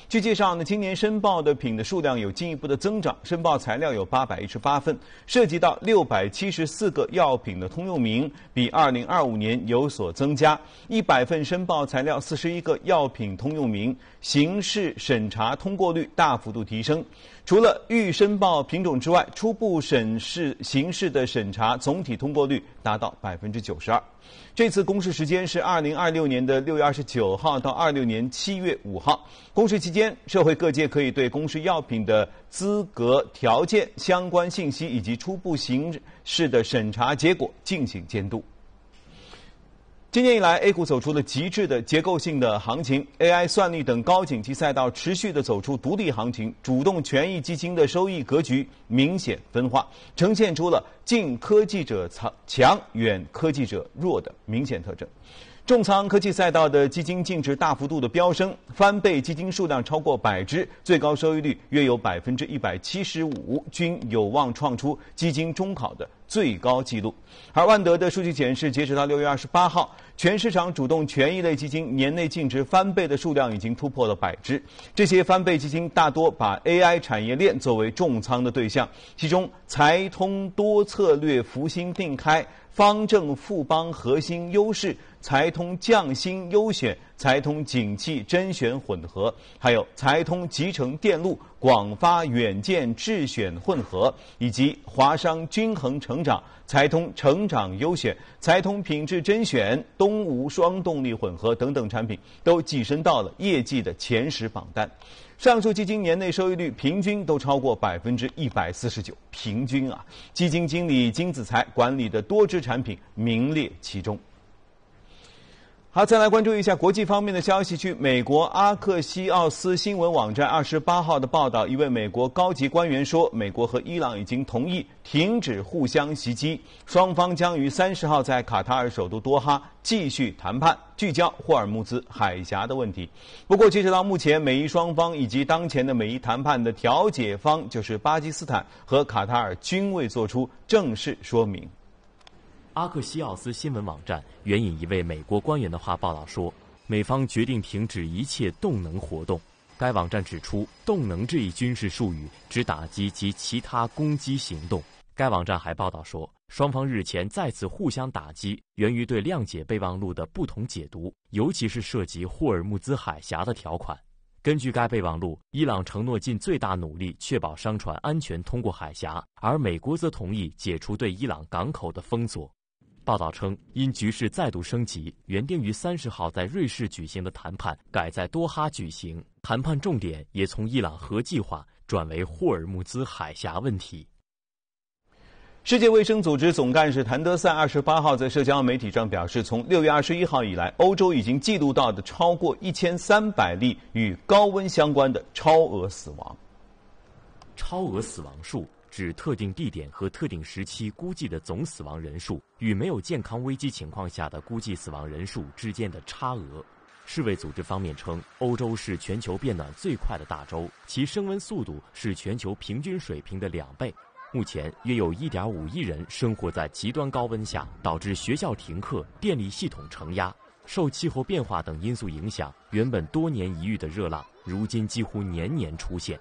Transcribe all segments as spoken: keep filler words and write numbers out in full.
据介绍呢，今年申报的品的数量有进一步的增长，申报材料有八百一十八份，涉及到六百七十四个药品的通用名，比二零二五年有所增加。一百份申报材料，四十一个药品通用名，刑事审查通过率大幅度提升。除了预申报品种之外，初步审视刑事的审查总体通过率达到百分之九十二。这次公示时间是二零二六年的六月二十九号到二六年七月五号。公示期间，社会各界可以对公示药品的资格条件、相关信息以及初步刑事的审查结果进行监督。今年以来 ，A 股走出了极致的结构性的行情 ，A I、算力等高景气赛道持续的走出独立行情，主动权益基金的收益格局明显分化，呈现出了近科技者强、远科技者弱的明显特征。重仓科技赛道的基金净值大幅度的飙升，翻倍基金数量超过百只，最高收益率约有百分之一百七十五，均有望创出基金中考的最高纪录。而万德的数据显示，截止到六月二十八号，全市场主动权益类基金年内净值翻倍的数量已经突破了百只。这些翻倍基金大多把 A I 产业链作为重仓的对象，其中财通多策略福星并开、方正富邦核心优势、财通匠心优选、财通景气甄选混合，还有财通集成电路、广发远见智选混合，以及华商均衡成长、财通成长优选、财通品质甄选、东吴双动力混合等等产品，都跻身到了业绩的前十榜单。上述基金年内收益率平均都超过百分之一百四十九，平均啊！基金经理金子财管理的多只产品名列其中。好，再来关注一下国际方面的消息。据美国阿克西奥斯新闻网站二十八号的报道，一位美国高级官员说，美国和伊朗已经同意停止互相袭击，双方将于三十号在卡塔尔首都多哈继续谈判，聚焦霍尔木兹海峡的问题。不过，截止到目前，美伊双方以及当前的美伊谈判的调解方就是巴基斯坦和卡塔尔均未做出正式说明。 阿克西奥斯新闻网站援引一位美国官员的话报道说，美方决定停止一切动能活动。该网站指出，动能这一军事术语指打击及其他攻击行动。该网站还报道说，双方日前再次互相打击，源于对谅解备忘录的不同解读，尤其是涉及霍尔木兹海峡的条款。根据该备忘录，伊朗承诺尽最大努力确保商船安全通过海峡，而美国则同意解除对伊朗港口的封锁。报道称，因局势再度升级，原定于三十号在瑞士举行的谈判改在多哈举行，谈判重点也从伊朗核计划转为霍尔木兹海峡问题。 世界卫生组织总干事谭德赛二十八号在社交媒体上表示，从六月二十一号以来，欧洲已经记录到的超过一千三百例与高温相关的超额死亡。 超额死亡数指特定地点和特定时期估计的总死亡人数与没有健康危机情况下的估计死亡人数之间的差额。世卫组织方面称，欧洲是全球变暖最快的大洲，其升温速度是全球平均水平的两倍。目前约有 一点五亿人生活在极端高温下，导致学校停课、电力系统承压。受气候变化等因素影响，原本多年一遇的热浪，如今几乎年年出现。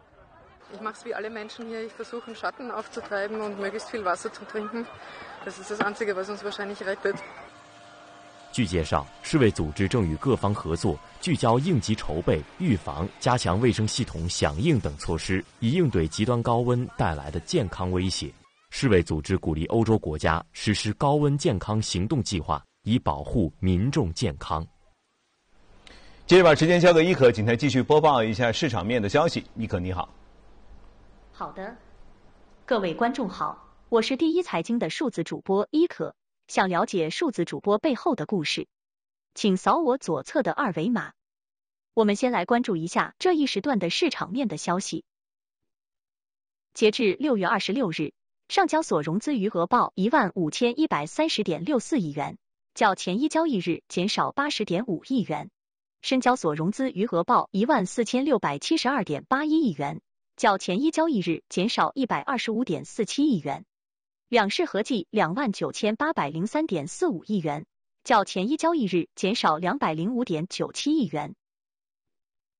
Ich mache es wie alle Menschen hier. Ich versuche, einen Schatten aufzutreiben und möglichst viel Wasser zu trinken. Das ist das Einzige, was uns wahrscheinlich rettet. 据介绍，世卫组织正与各方合作，聚焦应急筹备、预防、加强卫生系统响应等措施，以应对极端高温带来的健康威胁。世卫组织鼓励欧洲国家实施高温健康行动计划，以保护民众健康。 接着把时间交给伊可，请他继续播报一下市场面的消息。伊可，你好。 好的，各位观众好，我是第一财经的数字主播伊可。想了解数字主播背后的故事，请扫我左侧的二维码。我们先来关注一下这一时段的市场面的消息。截至六月二十六日，上交所融资余额报一万五千一百三十点六四亿元，较前一交易日减少八十点五亿元。深交所融资余额报一万四千六百七十二点八一亿元，较前一交易日减少一百二十五点四七亿元。两市合计两万九千八百零三点四五亿元，较前一交易日减少两百零五点九七亿元。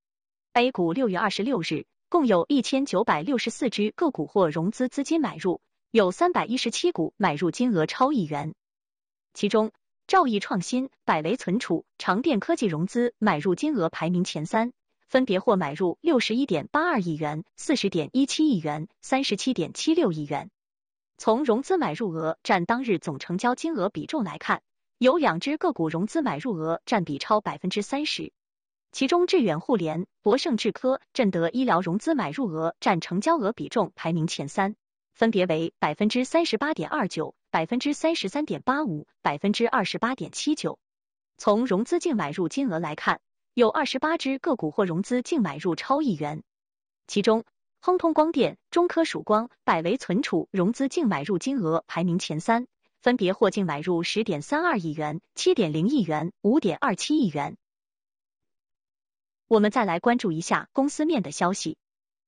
A 股六月二十六日共有一千九百六十四只个股或融资资金买入，有三百一十七股买入金额超亿元。其中，兆易创新、百维存储、长电科技融资买入金额排名前三，分别获买入六十一点八二亿元、四十点一七亿元、三十七点七六亿元。从融资买入额占当日总成交金额比重来看，有两只个股融资买入额占比超百分之三十。其中致远互联、博盛智科、正德医疗融资买入额占成交额比重排名前三，分别为百分之三十八点二九、百分之三十三点八五、百分之二十八点七九。从融资净买入金额来看，有二十八只个股或融资净买入超亿元，其中亨通光电、中科曙光、百维存储融资净买入金额排名前三，分别获净买入十点三二亿元、七点零亿元、五点二七亿元。我们再来关注一下公司面的消息。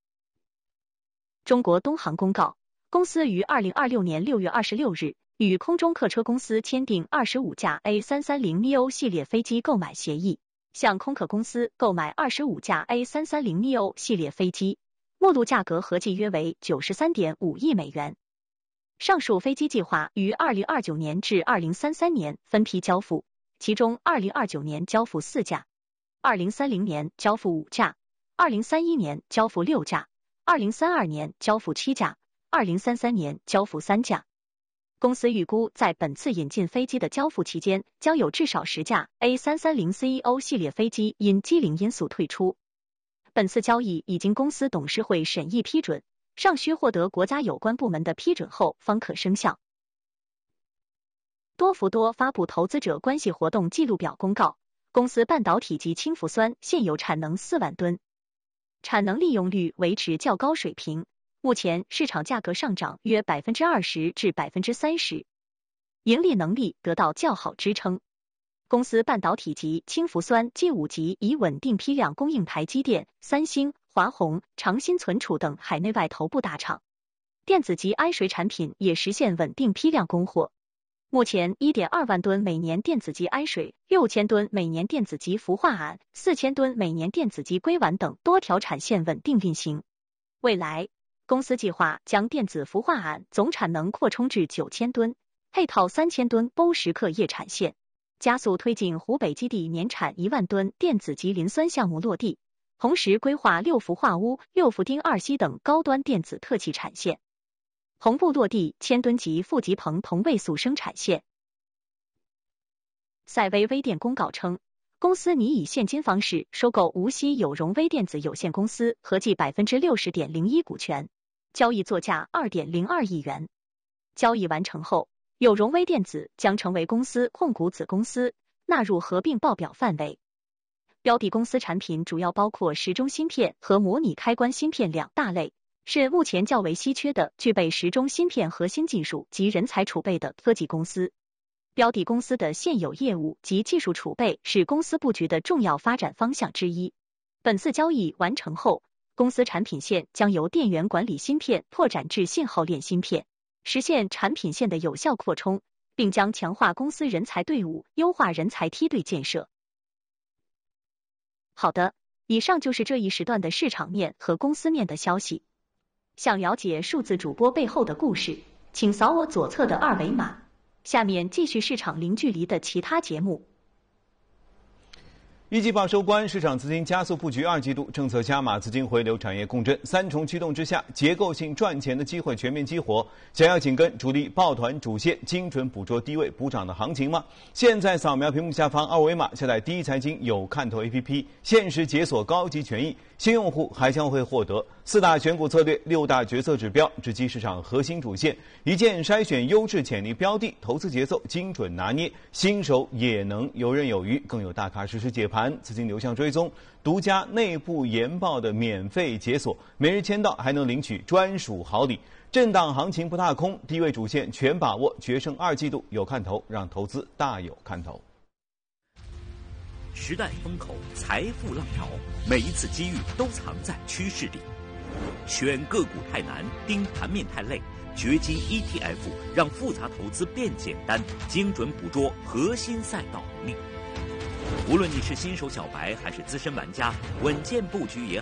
中国东航公告，公司于二零二六年六月二十六日与空中客车公司签订二十五架 A 三三零 N E O 系列飞机购买协议，向空客公司购买二十五架 A 三三零 N E O 系列飞机，目录价格合计约为 九十三点五亿美元。上述飞机计划于二零二九年至二零三三年分批交付，其中二零二九年交付四架，二零三零年交付五架，二零三一年交付六架，二零三二年交付七架，二零三三年交付三架。公司预估在本次引进飞机的交付期间，将有至少十架 A 三三零 C E O 系列飞机因机龄因素退出。本次交易已经公司董事会审议批准，尚需获得国家有关部门的批准后方可生效。多氟多发布投资者关系活动记录表公告，公司半导体及氢氟酸现有产能四万吨，产能利用率维持较高水平，目前市场价格上涨约 百分之二十 至 百分之三十， 盈利能力得到较好支撑。公司半导体及氢氟酸 G 五 级以稳定批量供应台积电、三星、华虹、长鑫存储等海内外头部大厂，电子级氨水产品也实现稳定批量供货。目前 一点二万吨每年电子级氨水、六千吨每年电子级氟化铵、四千吨每年电子级硅烷等多条产线稳定运行。未来，公司计划将电子氟化铵总产能扩充至九千吨，配套三千吨钚时刻液产线，加速推进湖北基地年产一万吨电子级磷酸项目落地，同时规划六氟化钨、六氟丁二烯等高端电子特气产线，同步落地千吨级负极硼同位素生产线。赛微微电公告称，公司拟以现金方式收购无锡有容微电子有限公司合计 百分之六十点零一 股权，交易作价 二点零二亿元。交易完成后，有容微电子将成为公司控股子公司，纳入合并报表范围。标的公司产品主要包括时钟芯片和模拟开关芯片两大类，是目前较为稀缺的具备时钟芯片核心技术及人才储备的科技公司。标的公司的现有业务及技术储备是公司布局的重要发展方向之一。本次交易完成后，公司产品线将由电源管理芯片拓展至信号链芯片，实现产品线的有效扩充，并将强化公司人才队伍，优化人才梯队建设。好的，以上就是这一时段的市场面和公司面的消息。想了解数字主播背后的故事，请扫我左侧的二维码。下面继续市场零距离的其他节目。 一季报收官，市场资金加速布局二季度，政策加码，资金回流，产业共振，三重驱动之下，结构性赚钱的机会全面激活。想要紧跟主力抱团主线，精准捕捉低位补涨的行情吗？现在扫描屏幕下方二维码，下载第一财经有看头 A P P， 限时解锁高级权益，新用户还将会获得四大选股策略、六大决策指标，直击市场核心主线，一键筛选优质潜力标的，投资节奏精准拿捏，新手也能游刃有余，更有大咖实时解盘。资金流向追踪，独家内部研报的免费解锁，每日签到还能领取专属好礼。震荡行情不踏空，低位主线全把握，决胜二季度有看头，让投资大有看头。 时代风口，财富浪潮，每一次机遇都藏在趋势里。选个股太难，盯盘面太累，掘金 E T F 让复杂投资变简单，精准捕捉核心赛道力。 无论你是新手小白还是资深玩家，稳健布局也好。